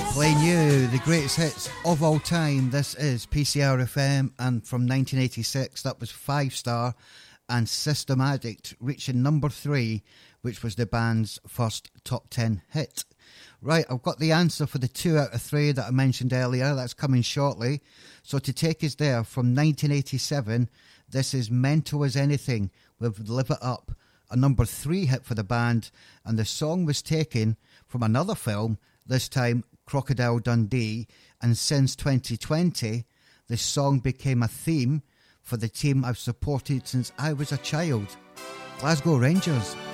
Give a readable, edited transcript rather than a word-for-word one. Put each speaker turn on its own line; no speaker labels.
Playing you the greatest hits of all time. This is PCR FM, and from 1986 that was Five Star and System Addict reaching number 3, which was the band's first top 10 hit. Right, I've got the answer for the 2 out of 3 that I mentioned earlier. That's coming shortly. So to take us there, from 1987, this is Mental as Anything with Live It Up, a number 3 hit for the band, and the song was taken from another film, this time Crocodile Dundee, and since 2020, the song became a theme for the team I've supported since I was a child, Glasgow Rangers.